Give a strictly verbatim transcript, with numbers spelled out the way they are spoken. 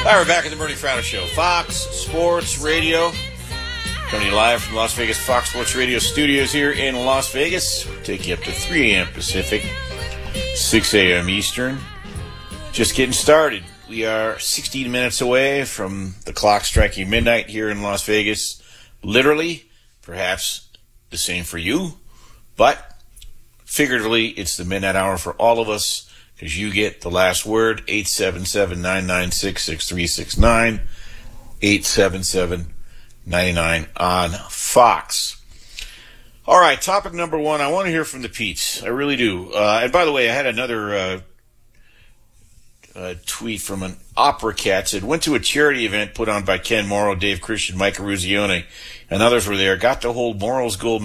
Hi, we're back at the Bernie Fratto Show. Fox Sports Radio. Coming live from Las Vegas Fox Sports Radio studios here in Las Vegas. Take you up to three a.m. Pacific, six a.m. Eastern. Just getting started. We are sixteen minutes away from the clock striking midnight here in Las Vegas. Literally, perhaps the same for you, but figuratively, it's the midnight hour for all of us. Because you get the last word, eight seven seven, nine nine six, six three six nine, eight seven seven, nine nine on Fox. All right, topic number one, I want to hear from the Pete's. I really do. Uh, and by the way, I had another uh, uh, tweet from an Opera Cat. Said, went to a charity event put on by Ken Morrow, Dave Christian, Mike Ruzione, and others were there. Got to hold Morrow's gold